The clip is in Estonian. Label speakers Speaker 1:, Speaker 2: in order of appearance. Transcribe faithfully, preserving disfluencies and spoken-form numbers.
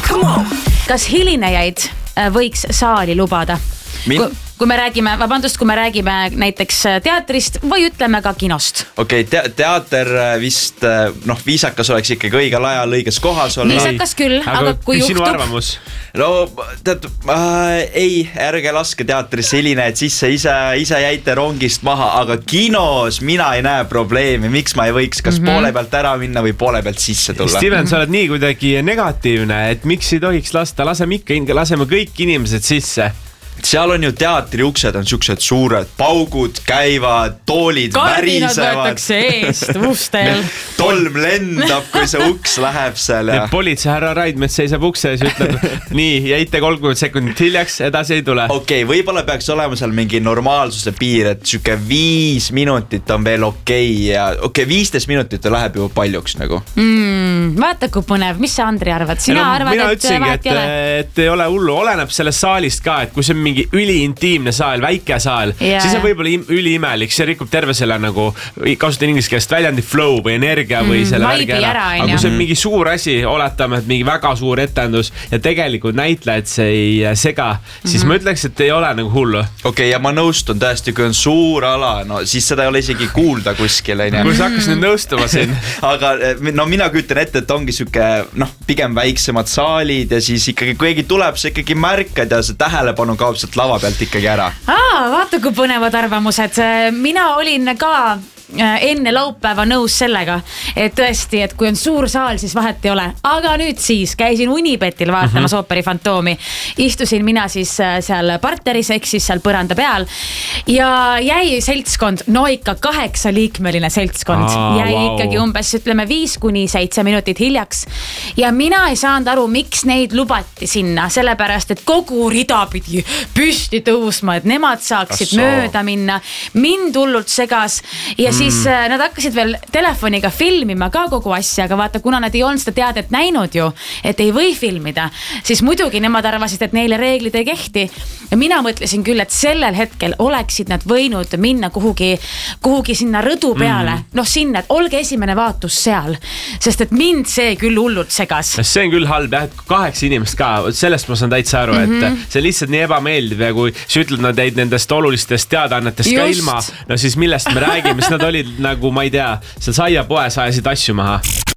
Speaker 1: Kas hilinejaid võiks saali lubada? Min... Kui, kui me räägime, vabandust, kui me räägime näiteks teatrist või ütleme ka kinost.
Speaker 2: Okei, okay, te- teater vist, noh, viisakas oleks ikkagi õigel ajal õiges kohas olla.
Speaker 1: Viisakas küll, aga, aga kui juhtub...
Speaker 3: Sinu arvamus?
Speaker 2: No, tead, äh, ei, ärge laske teatrisse hilinejad sisse, ise, ise jäite rongist maha, aga kinos mina ei näe probleemi, miks ma ei võiks kas mm-hmm. poole pealt ära minna või poole pealt sisse tulla.
Speaker 3: Steven, sa oled nii kuidagi negatiivne, et miks ei tohiks lasta, laseme ikka, laseme kõik inimesed sisse.
Speaker 2: Seal on ju teatri uksed on siuksed suured paugud, käivad, toolid
Speaker 1: Kardinad
Speaker 2: värisevad.
Speaker 1: võetakse eest ustel.
Speaker 2: Tolm lendab, kui see uks läheb seal. Ja...
Speaker 3: politsei härra Raidmets seisab ukses ja ütleb, nii, jäite kolmkümmend sekundit hiljaks, edasi ei tule.
Speaker 2: Okei, okay, võib-olla peaks olema seal mingi normaalsuse piir, et siuke viis minutit on veel okei okay ja okei, okay, viisteist minutit läheb juba paljuks nagu.
Speaker 1: Mm, vaata kui põnev, mis sa Andri arvad? Sina
Speaker 3: no,
Speaker 1: arvad,
Speaker 3: mina
Speaker 1: et
Speaker 3: ütlesingi, et, et ei ole hullu, oleneb sellest saalist ka, et kui see on mingi üliintiimne saal, väike saal, yeah. siis on võib-olla üliimelik, see rikub terve selle nagu, kasutan inglise keelest väljandi flow või energia või selle
Speaker 1: mm,
Speaker 3: värgi ära. Aga kui see on mingi suur asi, oletame, et mingi väga suur etendus ja tegelikult näitlejad see ei sega, siis mm-hmm. ma ütleks, et ei ole nagu hullu.
Speaker 2: Okei, okay, ja ma nõustun tõesti, kui on suur ala, no siis seda ei ole isegi kuulda kuskil.
Speaker 3: Kui sa hakkas nüüd nõustuma siin.
Speaker 2: Aga no mina kütan ette, et ongi siuke, noh, pigem väiksemad saalid ja siis ikkagi, kui keegi tuleb, sa ikkagi märkad ja see tähelepanu kaob sealt lava pealt ikkagi ära.
Speaker 1: Aa, vaata kui põnevad arvamused. Mina olin ka enne laupäeva nõus sellega, et tõesti, et kui on suur saal, siis vahet ei ole. Aga nüüd siis käisin Unibetil vaatamas mm-hmm. ooperi Fantoomi. Istusin mina siis seal parteris, ehk siis seal põranda peal ja jäi seltskond, no ikka kaheksa liikmeline seltskond, ah, jäi wow. ikkagi umbes, ütleme, viis kuni seitse minutit hiljaks ja mina ei saanud aru, miks neid lubati sinna, sellepärast, et kogu rida pidi püsti tõusma, et nemad saaksid Asso. mööda minna. Mind hullult segas ja siis mm. nad hakkasid veel telefoniga filmima ka kogu asja, aga vaata, kuna nad ei olnud seda teadet näinud ju, et ei või filmida, siis muidugi nemad arvasid, et neile reeglid ei kehti. Ja mina mõtlesin küll, et sellel hetkel oleksid nad võinud minna kuhugi, kuhugi sinna rõdu peale. Mm. Noh, sinna, et olge esimene vaatus seal, sest et mind see küll hullult segas.
Speaker 3: See on küll halb, jah, et kaheksa inimest ka, sellest ma saan täitsa aru, mm-hmm. et see on lihtsalt nii ebameeldiv ja kui sa ütled, nad jäid nendest olulistest teadaannetest ka ilma, no siis millest me räägime, siis nad olid nagu, ma ei tea, seal saiapoes ajasid asju maha.